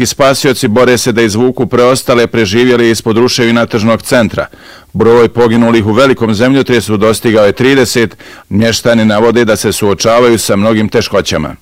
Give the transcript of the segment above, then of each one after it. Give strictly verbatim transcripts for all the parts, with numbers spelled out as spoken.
Hrvatski spasioci bore se da izvuku preostale preživjeli ispod ruševina tržnog centra. Broj poginulih u velikom zemljotresu dostigao je trideset, mještani navode da se suočavaju sa mnogim teškoćama.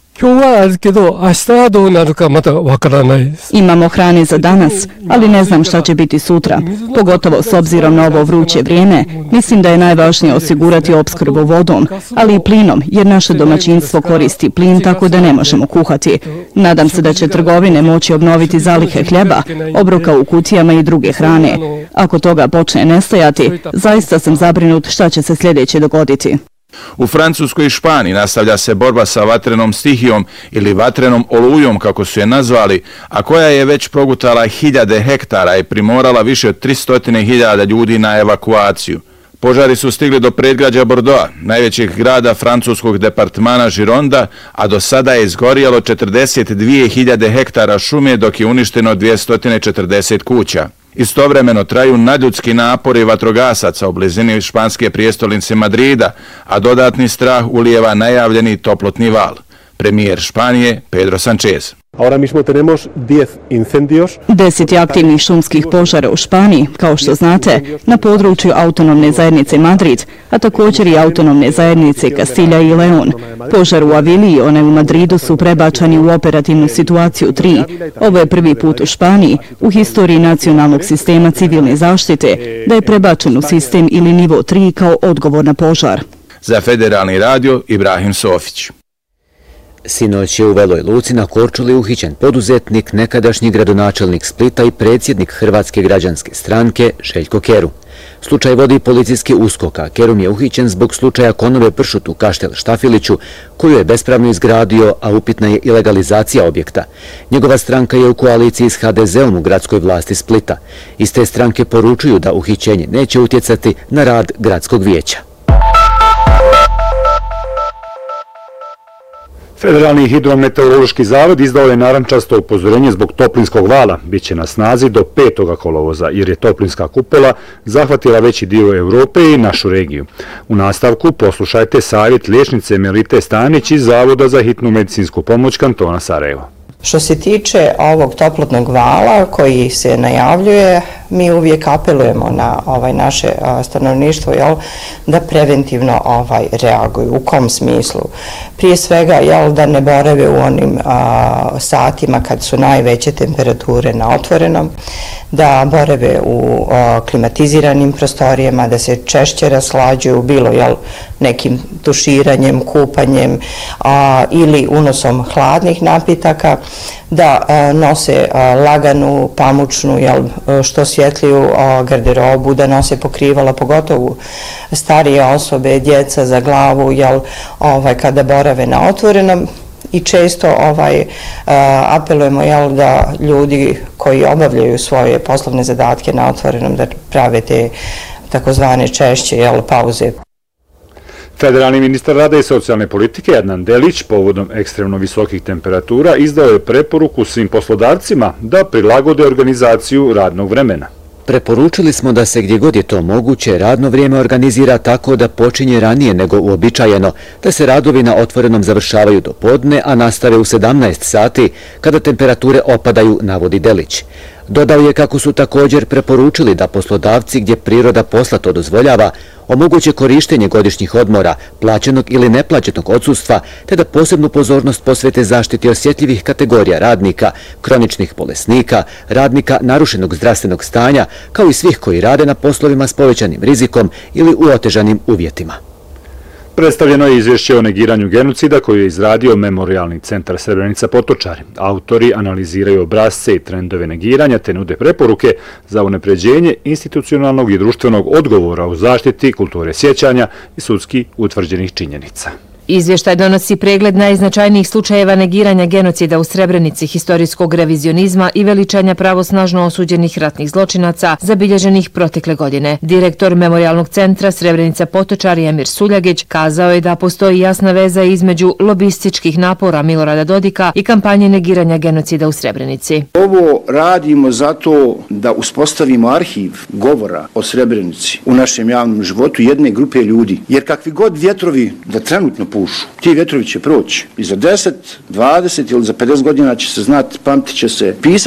Imamo hrane za danas, ali ne znam šta će biti sutra. Pogotovo s obzirom na ovo vruće vrijeme, mislim da je najvažnije osigurati opskrbu vodom, ali i plinom, jer naše domaćinstvo koristi plin tako da ne možemo kuhati. Nadam se da će trgovine moći obnoviti zalihe hljeba, obroka u kutijama i druge hrane. Ako toga počne nestajati, zaista sam zabrinut šta će se sljedeće dogoditi. U Francuskoj i Španiji nastavlja se borba sa vatrenom stihijom ili vatrenom olujom, kako su je nazvali, a koja je već progutala hiljade hektara i primorala više od tristo hiljada ljudi na evakuaciju. Požari su stigli do predgrađa Bordeauxa, najvećeg grada francuskog departmana Gironda, a do sada je izgorjelo četrdeset dvije hiljade hektara šume, dok je uništeno dvjesto četrdeset kuća. Istovremeno traju nadljudski napori vatrogasaca u blizini španske prijestolnice Madrida, a dodatni strah ulijeva najavljeni toplotni val. Premijer Španije Pedro Sánchez. Ahora mismo tenemos diez incendios. Deset je aktivnih šumskih požara u Španiji, kao što znate, na području autonomne zajednice Madrid, a također i autonomne zajednice Kastilja i Leon. Požar u Aviliji i onaj u Madridu su prebačeni u operativnu situaciju tri. Ovo je prvi put u Španiji, u historiji nacionalnog sistema civilne zaštite, da je prebačen u sistem ili nivo tri kao odgovor na požar. Za Federalni radio Ibrahim Sofić. Sinoć je u Veloj Luci na Korčuli uhićen poduzetnik, nekadašnji gradonačelnik Splita i predsjednik Hrvatske građanske stranke Željko Kerum. Slučaj vodi policijski USKOK, a Kerum je uhićen zbog slučaja konove pršut u Kaštel Štafiliću, koju je bespravno izgradio, a upitna je i legalizacija objekta. Njegova stranka je u koaliciji s ha de zeom u gradskoj vlasti Splita. Iz te stranke poručuju da uhićenje neće utjecati na rad gradskog vijeća. Federalni hidrometeorološki zavod izdao je narančasto upozorenje zbog toplinskog vala. Biće na snazi do petog kolovoza, jer je toplinska kupola zahvatila veći dio Europe i našu regiju. U nastavku poslušajte savjet liječnice Melite Stanić iz Zavoda za hitnu medicinsku pomoć kantona Sarajevo. Što se tiče ovog toplotnog vala koji se najavljuje, mi uvijek apelujemo na ovaj naše stanovništvo, jel, da preventivno ovaj reaguju. U kom smislu? Prije svega, jel, da ne borave u onim a, satima kad su najveće temperature na otvorenom, da borave u a, klimatiziranim prostorijama, da se češće raslađuju, bilo jel, nekim tuširanjem, kupanjem a, ili unosom hladnih napitaka, da a, nose a, laganu, pamučnu, jel, što svjetliju a, garderobu, da nose pokrivala, pogotovo starije osobe, djeca za glavu, jel, ovaj, kada borave na otvorenom. I često ovaj, a, apelujemo, jel, da ljudi koji obavljaju svoje poslovne zadatke na otvorenom da prave te takozvane češće, jel, pauze. Federalni ministar rada i socijalne politike Adnan Delić povodom ekstremno visokih temperatura izdao je preporuku svim poslodavcima da prilagode organizaciju radnog vremena. Preporučili smo da se gdje god je to moguće radno vrijeme organizira tako da počinje ranije nego uobičajeno, da se radovi na otvorenom završavaju do podne, a nastave u sedamnaest sati kada temperature opadaju, navodi Delić. Dodao je kako su također preporučili da poslodavci gdje priroda posla to dozvoljava omoguće korištenje godišnjih odmora, plaćenog ili neplaćenog odsustva, te da posebnu pozornost posvete zaštiti osjetljivih kategorija radnika, kroničnih bolesnika, radnika narušenog zdravstvenog stanja, kao i svih koji rade na poslovima s povećanim rizikom ili u otežanim uvjetima. Predstavljeno je izvješće o negiranju genocida koju je izradio Memorijalni centar Srebrenica Potočari. Autori analiziraju obrasce i trendove negiranja te nude preporuke za unapređenje institucionalnog i društvenog odgovora u zaštiti kulture sjećanja i sudski utvrđenih činjenica. Izvještaj donosi pregled najznačajnijih slučajeva negiranja genocida u Srebrenici, historijskog revizionizma i veličanja pravosnažno osuđenih ratnih zločinaca zabilježenih protekle godine. Direktor Memorijalnog centra Srebrenica Potočari Emir Suljagić kazao je da postoji jasna veza između lobističkih napora Milorada Dodika i kampanje negiranja genocida u Srebrenici. Ovo radimo zato da uspostavimo arhiv govora o Srebrenici u našem javnom životu jedne grupe ljudi. Jer kakvi god vjetrovi da trenutno pušu, ti vjetrovi će proći i za deset, dvadeset ili za pedeset godina će se znati, pamtit će se, pisati